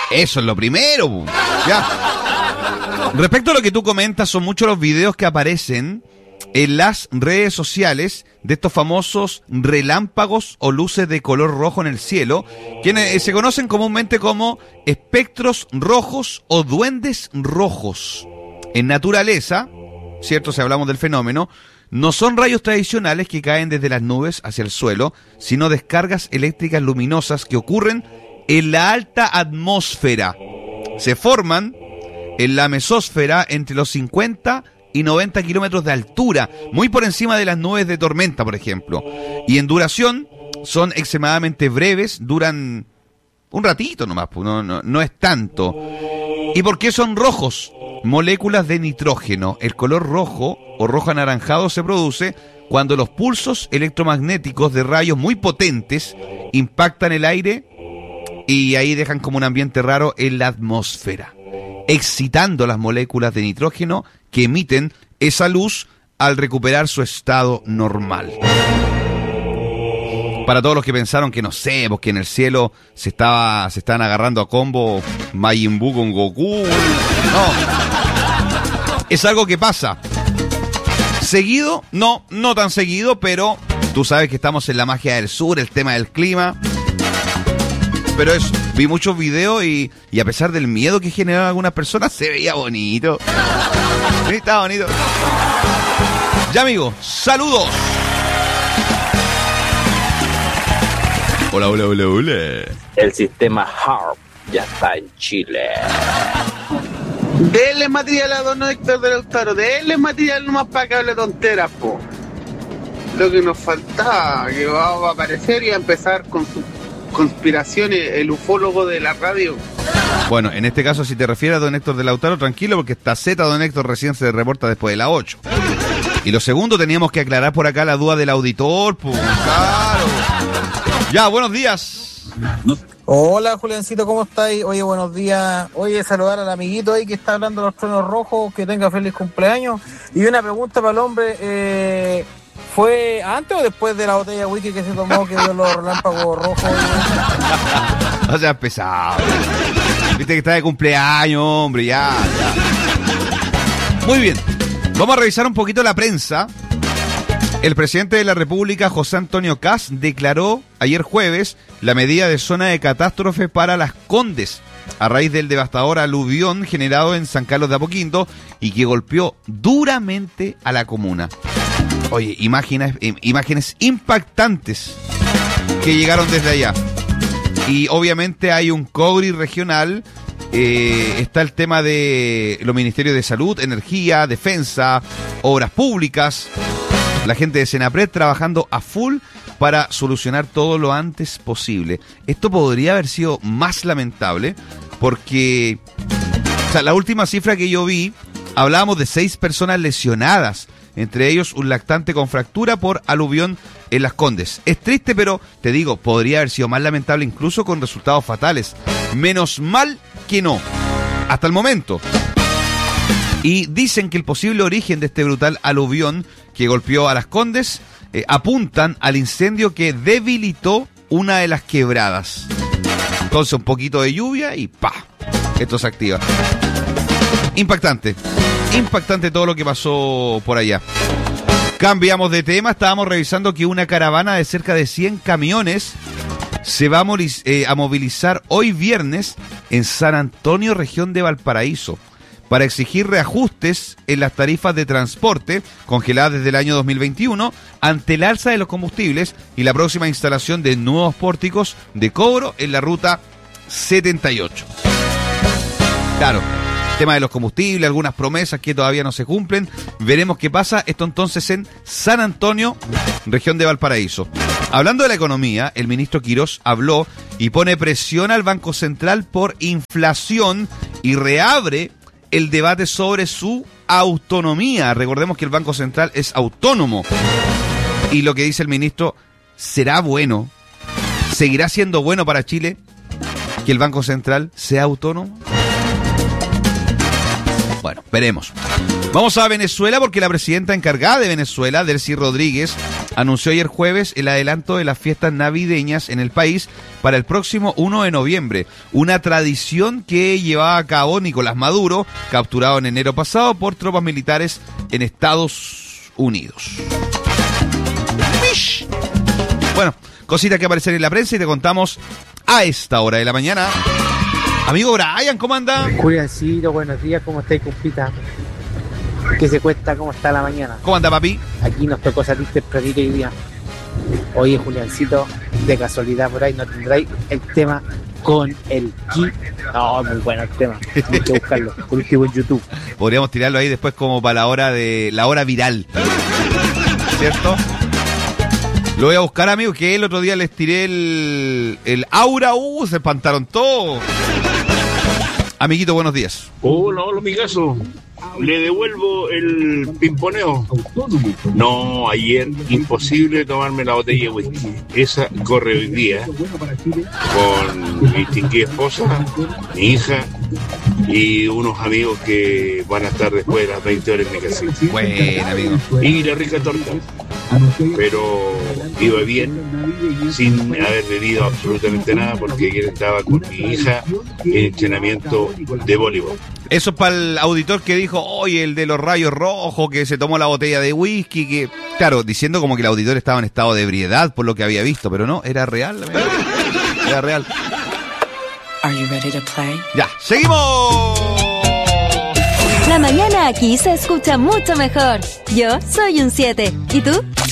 Eso es lo primero. Ya. Respecto a lo que tú comentas, son muchos los videos que aparecen en las redes sociales de estos famosos relámpagos o luces de color rojo en el cielo, quienes se conocen comúnmente como espectros rojos o duendes rojos. En naturaleza, cierto, si hablamos del fenómeno, no son rayos tradicionales que caen desde las nubes hacia el suelo, sino descargas eléctricas luminosas que ocurren en la alta atmósfera. Se forman en la mesósfera entre los 50 y 90 kilómetros de altura, muy por encima de las nubes de tormenta, por ejemplo. Y en duración son extremadamente breves, duran un ratito nomás, no es tanto. ¿Y por qué son rojos? Moléculas de nitrógeno. El color rojo o rojo anaranjado se produce cuando los pulsos electromagnéticos de rayos muy potentes impactan el aire y ahí dejan como un ambiente raro en la atmósfera, excitando las moléculas de nitrógeno que emiten esa luz al recuperar su estado normal. Para todos los que pensaron que no sé, porque en el cielo se están agarrando a combo Majin Buu con Goku. No. Es algo que pasa. ¿Seguido? No tan seguido, pero tú sabes que estamos en la magia del sur, el tema del clima. Pero eso, vi muchos videos y a pesar del miedo que generaron algunas personas, se veía bonito. Sí, está bonito. Ya, amigo, saludos. Hola. El sistema HARP ya está en Chile. Denle material a don Héctor de Lautaro, denle material nomás para que hable tonteras, po. Lo que nos faltaba, que va a aparecer y a empezar con sus conspiraciones, el ufólogo de la radio. Bueno, en este caso, si te refieres a don Héctor de Lautaro, tranquilo, porque está Z, don Héctor recién se reporta después de las 8. Y lo segundo, teníamos que aclarar por acá la duda del auditor, pues, claro. Ya, buenos días. Hola, Juliancito, ¿cómo estáis? Oye, buenos días. Oye, saludar al amiguito ahí que está hablando de los truenos rojos, que tenga feliz cumpleaños. Y una pregunta para el hombre, ¿fue antes o después de la botella whisky que se tomó que dio los relámpagos rojos? No seas pesado. Viste que está de cumpleaños, hombre, ya. Muy bien, vamos a revisar un poquito la prensa. El presidente de la República, José Antonio Kast, declaró ayer jueves la medida de zona de catástrofe para Las Condes, a raíz del devastador aluvión generado en San Carlos de Apoquindo y que golpeó duramente a la comuna. Oye, imágenes impactantes que llegaron desde allá. Y obviamente hay un COGRI regional, está el tema de los ministerios de Salud, Energía, Defensa, Obras Públicas, la gente de Senapred trabajando a full para solucionar todo lo antes posible. Esto podría haber sido más lamentable porque, o sea, la última cifra que yo vi, hablábamos de 6 personas lesionadas, entre ellos un lactante con fractura por aluvión en Las Condes. Es triste, pero te digo, podría haber sido más lamentable incluso con resultados fatales. Menos mal que no, hasta el momento. Y dicen que el posible origen de este brutal aluvión que golpeó a Las Condes apuntan al incendio que debilitó una de las quebradas. Entonces un poquito de lluvia y ¡pa! Esto se activa. Impactante todo lo que pasó por allá. Cambiamos de tema, estábamos revisando que una caravana de cerca de 100 camiones se va a movilizar hoy viernes en San Antonio, región de Valparaíso, para exigir reajustes en las tarifas de transporte congeladas desde el año 2021 ante el alza de los combustibles y la próxima instalación de nuevos pórticos de cobro en la ruta 78. Claro, tema de los combustibles, algunas promesas que todavía no se cumplen. Veremos qué pasa. Esto entonces en San Antonio, región de Valparaíso. Hablando de la economía, el ministro Quirós habló y pone presión al Banco Central por inflación y reabre el debate sobre su autonomía. Recordemos que el Banco Central es autónomo. Y lo que dice el ministro, ¿será bueno? ¿Seguirá siendo bueno para Chile que el Banco Central sea autónomo? Bueno, veremos. Vamos a Venezuela porque la presidenta encargada de Venezuela, Delcy Rodríguez, anunció ayer jueves el adelanto de las fiestas navideñas en el país para el próximo 1 de noviembre. Una tradición que llevaba a cabo Nicolás Maduro, capturado en enero pasado por tropas militares en Estados Unidos. ¡Mish! Bueno, cositas que aparecen en la prensa y te contamos a esta hora de la mañana. Amigo Brian, ¿cómo anda? Juliancito, buenos días, ¿cómo estáis, compita? ¿Qué se cuesta? ¿Cómo está la mañana? ¿Cómo anda, papi? Aquí nos tocó salir tempranito hoy día. Oye, Juliancito, de casualidad por ahí no tendráis el tema con el ki. No, muy bueno el tema. Hay que buscarlo. Por último en YouTube. Podríamos tirarlo ahí después como para la hora viral. ¿Cierto? Lo voy a buscar, amigo, que el otro día les tiré el aura. Se espantaron todos. Amiguito, buenos días. Hola, amigazo. Le devuelvo el pimponeo. No, ayer imposible tomarme la botella de whisky. Esa corre hoy día con mi distinguida esposa, mi hija y unos amigos que van a estar después de las 20 horas en mi casa. Buen amigo. Y la rica torta. Pero iba bien, sin haber bebido absolutamente nada, porque ayer estaba con mi hija en entrenamiento de voleibol. Eso es para el auditor que dijo, oye, el de los rayos rojos, que se tomó la botella de whisky, que... Claro, diciendo como que el auditor estaba en estado de ebriedad por lo que había visto, pero no, era real, amigo. Era real. Are you ready to play? Ya, seguimos. La mañana aquí se escucha mucho mejor. Yo soy un 7. ¿Y tú?